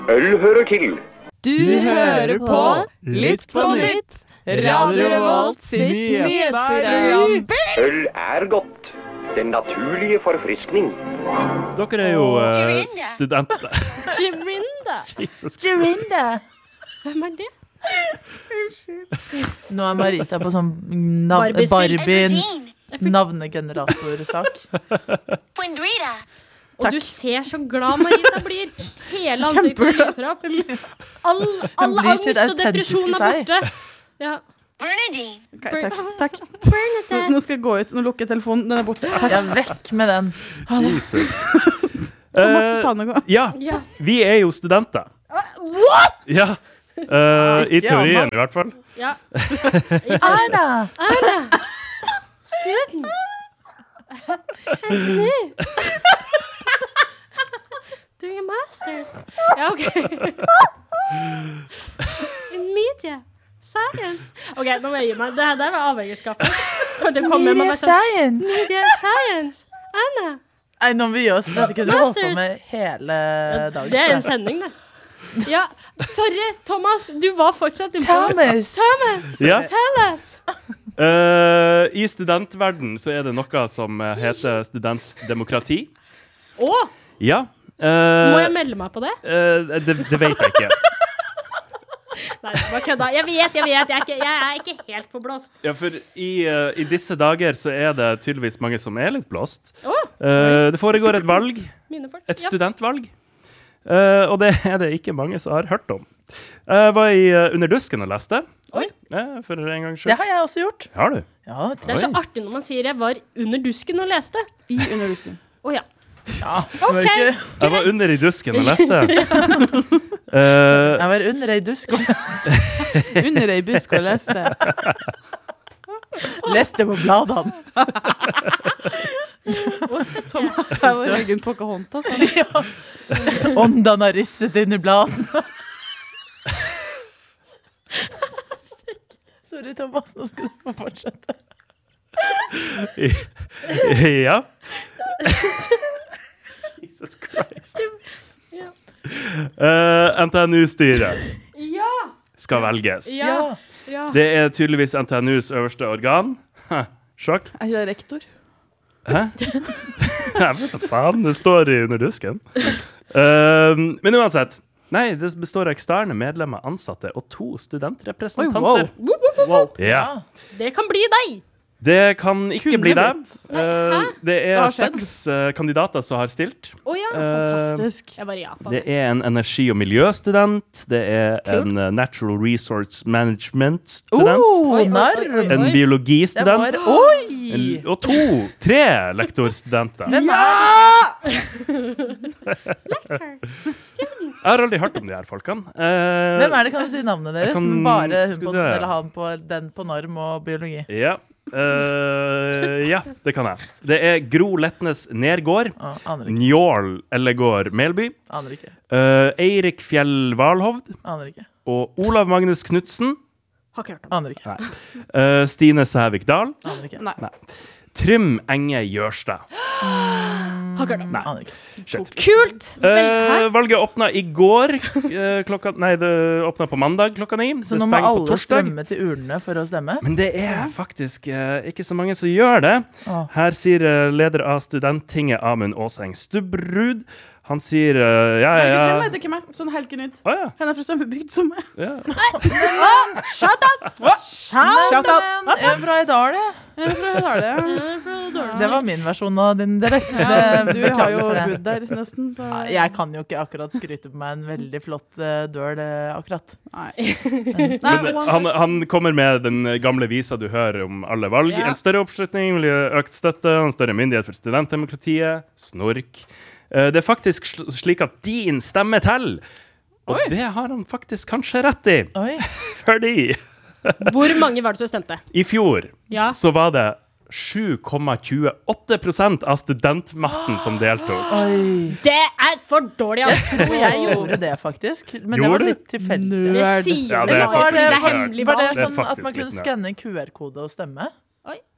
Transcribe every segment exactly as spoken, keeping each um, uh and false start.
Øl hører til. Du hører på Litt på nytt. Radio Revolt sin nyhetsprogram. Øl er godt. Den naturlige forfriskning. Dere er jo uh, studenter. Jirinda. Jesus. Jirinda. Hvem er det? Nå er Marita på sånn nav- Barbie-spill. Barbie navnegeneratorsak. Og du ser så glad Marita blir. Hele ansiktet lyser opp. All, all blir angst sitt og depresjon er autentiske borte. Ja. Bernadine. Okay, takk, takk. Bernadette. Nå skal jeg gå ut, nå lukker jeg telefonen, den er borte. Takk. Ja, vekk med den. Jesus. Thomas, du sa noe. ja, Ja. vi er jo studenter. What? Ja, uh, i Ikke teorien Anna. i hvert fall. Ja. Anna! Anna. Student. Anthony. Doing a masters. Ja, ok. In media. Science. Ok, nå må jeg gi meg. Det her der var avhengighetsskapet. Kan du komme med Media meg sånn? science. Media science. Anna. Nei, nå må vi gi oss. Dette kunne du holdt på Masters. med hele dagen. Det er en sending, det. Ja, sorry, Thomas. Du var fortsatt i Thomas. Thomas. Ja. Tell us. Uh, I studentverden så er det noe som uh, heter studentdemokrati. Å, Ja. må Uh, jeg melde meg på det? uh, det, det vet jeg ikke. Nei, bare kødda. Jeg vet, jeg vet. Jeg er ikke, jeg er ikke helt forblåst. Ja, for i, uh, i disse dager så er det tydeligvis mange som er litt blåst. Å, Uh, det foregår et valg, mine folk. et Ja. studentvalg. Uh, og det er det ikke mange som har hørt om. Jeg var i uh, Under dusken og leste. Oi. Ja, for en gangs Det skyld. har jeg også gjort. Har du? Ja, Det er så artig når man sier jeg var under dusken og leste. I underdusken. Å ja. ja. Det var Ok. ikke, Jeg var under i dusken og leste. Uh, jeg var under ei dusk og Under ei busk og leste. leste på bladene. Thomas er vår egen Pocahontas. han. Ja. Åndene har risset inn i bladene. Sorry, Thomas. Nå skal du få fortsette. ja. Jesus Christ. Ja. Uh, N T N U-styret Ja. skal velges. Ja. Ja. Det er tydeligvis N T N U's øverste organ. Ha, sjokk. Er ikke det rektor? Hæ? Jeg vet da faen, det står i Under dusken. Uh, men uansett. Nei, det består av eksterne medlemmer, ansatte og to studentrepresentanter. Oi, wow. Wow. Ja. Det kan bli deg. Det kan ikke Kunne bli det. blitt. Uh, det Det er har skjedd. seks uh, kandidater som har stilt. Å ja. Uh, Fantastisk. Jeg var i Japan. Det er en energi- og miljøstudent. Det er Kult. en uh, natural resource management-student. Oh, Oi, oi, oi, narr. oi. En Det biologistudent. var Oi! En, og to, tre lektorstudenter. Hvem Jeg har aldri hørt om de her folkene. Uh, Hvem er det? Kan du si navnet deres? Jeg kan- Men bare hun skal på, vi se. eller han på den på norm og biologi. Ja. Uh, ja, det kan jeg. Det er Gro Letnes Nergård, Ah, aner ikke. Njål Ellegård Melby, Aner ikke. uh, Eirik Fjell Valhovd Aner ikke. og Olav Magnus Knudsen. Har ikke hørt om. Aner ikke. Uh, Stine Sævik Dahl. Aner ikke. Nei. Trym Enge Gjørstad. Har ikke hørt om. Aner ikke. Shit. Kult. Vel, hæ? Uh, valget åpna i går. Uh, klokka, nei, det åpna på mandag klokka ni. Så Det nå må stenger på alle torsdag. strømme til urnene for å stemme? Men det er faktisk uh, ikke så mange som gjør det. Åh. Her sier uh, leder av Studenttinget, Amund Åseng Stubberud. Han sier uh, ja, ja, Herregud, ja. Hun vet ikke meg. Sånn helt nytt. Å, ja. Hun er fra samme bygd som meg. ja. Shout out! Shout out! Men, jeg er fra Idal, jeg. Jeg er fra Hedale. Eh, fra Dårlig. Det var min versjon av din dialekt. Ja, Det- du har beklager jo for det. bodd der nesten, så Ja, Jeg kan jo ikke akkurat skryte på meg en veldig flott uh, døl, eh, akkurat. Nei. Men, Nei, han, han kommer med den gamle visa du hører om alle valg. Ja. En større oppslutning vil gi økt støtte, en større myndighet for studentdemokratiet. Snork. Eh, Det er faktisk sl- slik at din stemme til. Og Oi. det har han faktisk kanskje rett i. Oi. Fordi Hvor mange var det som stemte? i fjor Ja. så var det sju komma tjueåtte prosent av studentmassen som deltok. Oi. Det er for dårlig, altså. Jeg tror jeg gjorde det, faktisk. Men det Gjorde var du? litt tilfeldig. Det Nerd. sier Ja, vel det er bare Var fordi det, det er var, hemmelig var det valg. Det er sånn at faktisk man kunne litt nerd. skanne en Q R-kode og stemme? Oi.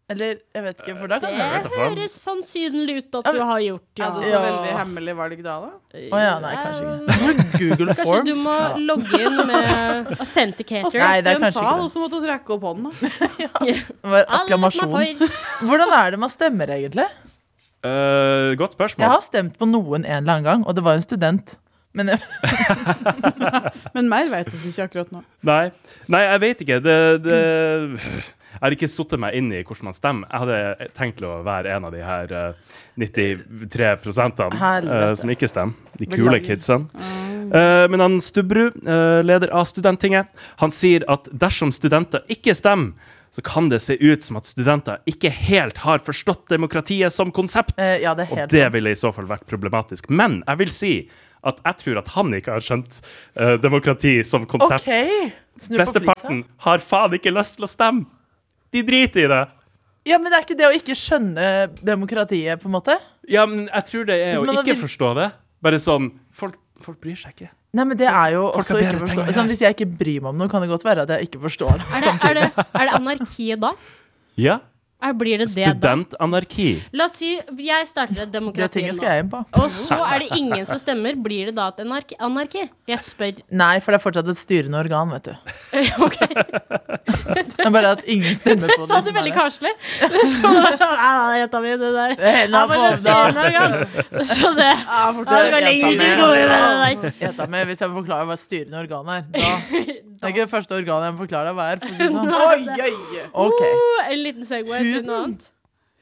Eller, jeg vet ikke, for da kan det vet da faen. høres sannsynlig ut at du har gjort, Ja, ja. det så veldig hemmelig valg da, da. Åja, nei, kanskje ikke Google Kanskje Forms du må ja. logge inn med Og Authenticator. så Nei, det er en kanskje sal, ikke det. og så måtte vi rekke opp hånden da. Det var Alle som akklamasjon er for. Hvordan er det man stemmer egentlig? Uh, godt spørsmål. Jeg har stemt på noen en eller annen gang, og det var en student Men jeg, Men mer vet vi ikke akkurat nå. Nei. Nei, jeg vet ikke. Det, det Jeg har ikke suttet meg inn i hvordan man stemmer. Jeg hadde tenkt til å være en av de her uh, nittitre prosentene uh, som ikke stemmer. De kule kidsene. Uh, men han Stubberud, uh, leder av Studenttinget, han sier at dersom studenter ikke stemmer, så kan det se ut som at studenter ikke helt har forstått demokratiet som konsept. eh, ja, det er Og helt det sant. ville i så fall vært problematisk. Men jeg vil si at jeg tror at han ikke har skjønt uh, demokrati som konsept. Ok, snu på Besteparten har faen ikke lyst til å stemme. De driter i det. flisa. Ja, men det er ikke det å ikke skjønne demokratiet, på en måte? Ja, men jeg tror det er Hvis å man ikke hadde- forstå det. Bare sånn, folk, folk bryr seg ikke. Nei, men det er jo Folk også har ikke bedre ting å forstå. gjøre. Sånn, hvis jeg ikke bryr meg om noe, kan det godt være at jeg ikke forstår det. Er det, er, det, er det anarkiet da? Ja, Er, blir det det da? studentanarki. La oss si, jeg starter et Det demokrati tinget nå. skal jeg inn på. Og så er det ingen som stemmer. Blir det da et anarki? anarki? Jeg spør. Nei, for det er fortsatt et styrende organ, vet du. Ok, Det er bare at ingen stemmer på det. sa du som er veldig det. karslig. Så det var sånn, nei, nei, jenta mi, det der. Det er heller Ja, men det på sier noe, ja. Så det Ja, det går lenger ut i skolen, det der. Gjetta med, hvis jeg forklarer hva et styrende organ er, da Det er ikke det første organet jeg må forklare deg hva er, for å si det sånn. Oi, oi. Ok. Uh, en liten segway til Huden. noe annet.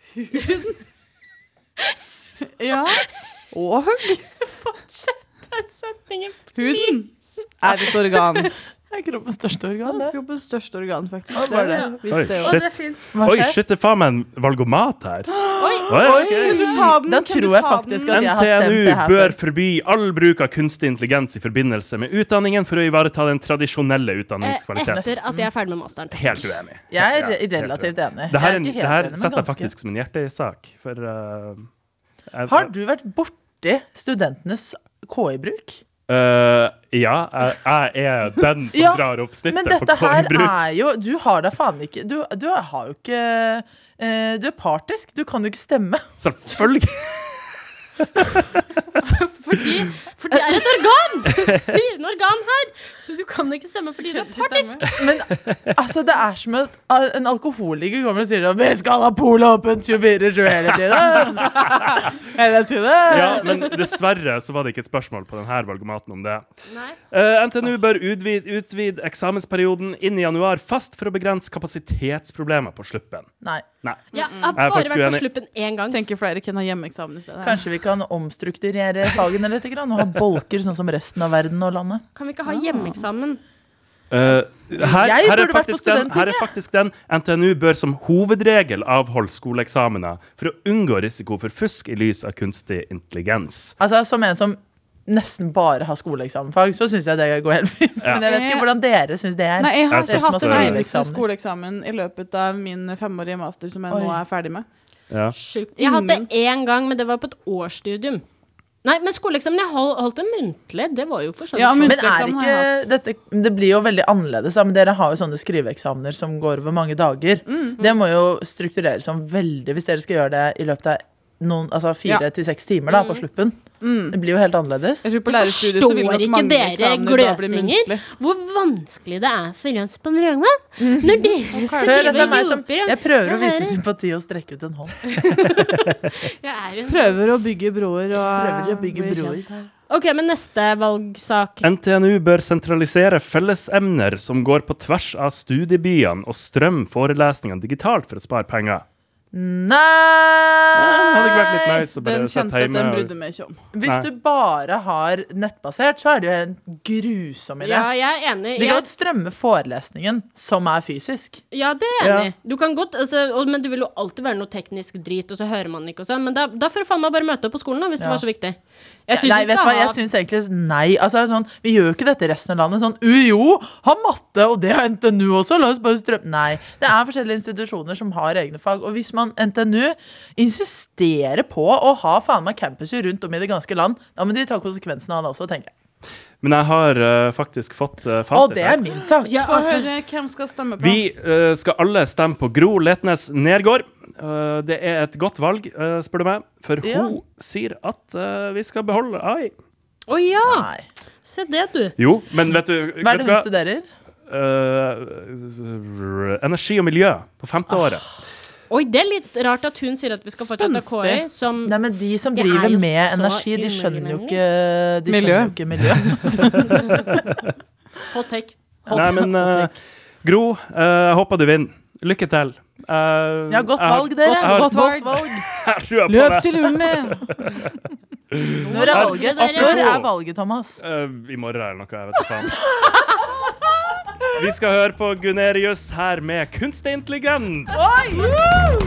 Ja. Og hugg. Den setningen. Huden er et organ. Det er kroppens største Det organ, er det. kroppens største organ, faktisk. Å, bare det. Ja, visst Oi, det jo. Å, shit. det er fint. Hva Oi, skjer? shit, det er faen meg en valgomat her. Oi, Oi, ok. Kan du ta den? Da Kan du tror jeg ta faktisk den? at jeg har stemt N T N U det her bør før. forby all bruk av kunstig intelligens i forbindelse med utdanningen for å ivareta den tradisjonelle eh, utdanningskvaliteten. etter at jeg er ferdig med masteren. Helt uenig. Jeg er Ja, helt relativt enig. Det her, Jeg er en, ikke det helt her enig, men setter jeg ganske. faktisk som en hjertesak. For uh, jeg, Har du vært borti studentenes K I-bruk? Uh, ja, jeg, jeg er den som Ja, drar opp snittet Men på dette her K I-bruk. er jo Du har da faen ikke Du, du har jo ikke eh, Du er partisk. Du kan jo ikke stemme. Selvfølgelig. Fordi, for det er et organ! Styrende organ her! Så du kan ikke stemme fordi du er partisk. Men altså, det er som at ah, en alkoholiker kommer og sier at vi skal ha polet åpent tjuefire sju hele tiden. Hele tiden. Ja, men dessverre så var det ikke et spørsmål på denne valgomaten om det. Nei. Uh, N T N U bør utvide, utvide eksamensperioden inn i januar fast for å begrense kapasitetsproblemer på sluppen. Nei. Nei. Ja, jeg har Jeg er bare faktisk vært på uenig. sluppen én gang. Tenker flere kan ha hjemmeeksamen i stedet. Kanskje vi kan omstrukturere fagene litt grann, og ha bolker sånn som resten av verden og landet. Kan vi ikke ha hjemmeeksamen? Uh, her, Jeg her, er burde vært på faktisk den, studentting, her er faktisk den N T N U bør som hovedregel avholde skoleeksamener for å unngå risiko for fusk i lys av kunstig intelligens. Altså, som en som nesten bare har skoleeksamenfag, så syns jeg det går helt fint. Ja. Men jeg vet ikke hvordan dere syns det er. Nei, jeg har Jeg ikke synes hatt det en er- eneste skoleeksamen i løpet av min femårige master som jeg Oi. nå er ferdig med. Ja. Sjukt. Jeg har hatt det én gang, men det var på et årsstudium. Nei, men skoleeksamen, jeg hold, holdt det muntlig. Det var jo for så vidt. Ja, men- Men er Muntligeksamen har jeg ikke dette, det blir jo veldig annerledes, da, men dere har jo sånne skriveeksamener som går over mange dager. Det må jo struktureres om veldig hvis dere skal gjøre det i løpet av noen, altså fire Ja. til seks timer da, på sluppen. Det blir jo helt annerledes. Jeg tror på Jeg lærerstudiet så vil nok forstår ikke mange dere eksamener da bli gløsinger muntlig. hvor vanskelig det er for oss på programmet når dere skal Hør, drive dette er meg og som, rope. jeg prøver å Det vise her- sympati og strekke ut en hånd. Jeg er en... Prøver å bygge broer og Prøver å bygge bli broer. kjent. Ok, men neste valgsak. N T N U bør sentralisere fellesemner som går på tvers av studiebyene og strømme forelesningene digitalt for å spare penger. Nei! Det hadde ikke vært litt nice å bare Den sette kjente at hjemme den og- brydde meg ikke om. Hvis Nei. du bare har nettbasert, så er det jo en grusom idé. Ja, jeg er enig. De kan Jeg, godt strømme forelesningen, som er fysisk. ja, det er jeg enig. Du kan godt, altså, og, men det vil jo alltid være noe teknisk drit, og så hører man ikke og sånn. Men da, da får du faen meg bare møte opp på skolen, da, hvis det Ja. var så viktig. Jeg synes Nei, vi vet du skal hva, jeg ha syns egentlig nei. Altså, sånn, vi gjør jo ikke dette i resten av landet. Sånn, U I O har matte, og det har N T N U også. La oss bare strømme. Nei. Det er forskjellige institusjoner som har egne fag. Og hvis man N T N U insisterer på å ha faen meg campuser rundt om i det ganske land, da må de ta konsekvensen av det også, tenker jeg. Men jeg har uh, faktisk fått uh, fasit. Å, det er min sak. Ja, Få høre hvem skal stemme på. Vi uh, skal alle stemme på Gro Letnes Nergård. Uh, det er et godt valg, uh, spør du meg. For Ja. hun sier at uh, vi skal beholde A I. Å ja! Nei. Se det, du. Jo, men vet du Hva er det vet du hun studerer? Uh, energi og miljø på femte året. Oi, det er litt rart at hun sier at vi skal fortsette Spenstig. K I som Nei, men de som Det er driver jo med så energi, de skjønner jo innmari ikke De Miljø. skjønner jo ikke miljø. hot take. Nei, men uh, Gro, uh, jeg håper du vinner. Lykke til. Uh, Ja, godt jeg har- valg, dere. jeg har- Godt valg. valg. jeg har trua på Løp deg. til urne! Når er valget? Apropos- Når er valget, Thomas? Uh, I morgen eller noe, jeg vet ikke faen. Vi skal høre på Gunerius her med kunstig intelligens. Oi!